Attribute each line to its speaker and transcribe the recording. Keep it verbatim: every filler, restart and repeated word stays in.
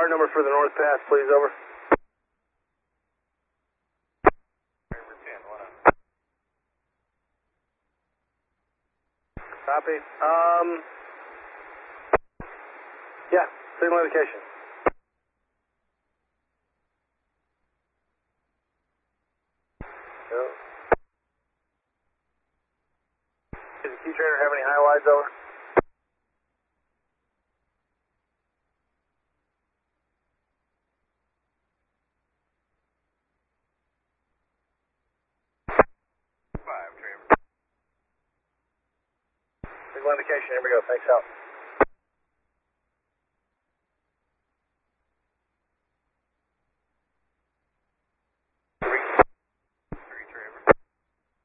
Speaker 1: car number for the North Pass, please, over. Copy. Um, yeah, signal indication. Go. Does the key trainer have any high wides, over? Signal indication, here we go, thanks out.